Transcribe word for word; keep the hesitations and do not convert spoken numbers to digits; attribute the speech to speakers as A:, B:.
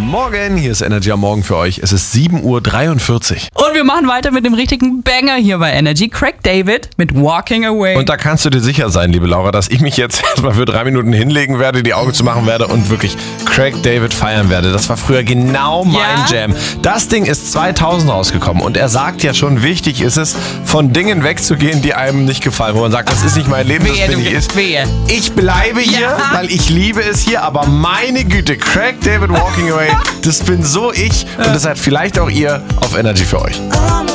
A: Morgen, hier ist Energy am Morgen für euch. Es ist sieben Uhr dreiundvierzig.
B: Und wir machen weiter mit dem richtigen Banger hier bei Energy. Craig David mit Walking Away.
A: Und da kannst du dir sicher sein, liebe Laura, dass ich mich jetzt erstmal für drei Minuten hinlegen werde, die Augen zu machen werde und wirklich Craig David feiern werde. Das war früher genau mein
B: Ja?
A: Jam. Das Ding ist zweitausend rausgekommen und er sagt ja schon, wichtig ist es, von Dingen wegzugehen, die einem nicht gefallen. Wo man sagt, das ist nicht mein Leben, das
B: Wehe,
A: bin
B: du
A: ich.
B: gehst wehe.
A: Ich bleibe hier,
B: Ja.
A: weil ich liebe es hier, aber meine Güte, Craig David Walking Away, das bin so ich und das seid vielleicht auch ihr auf Energy für euch.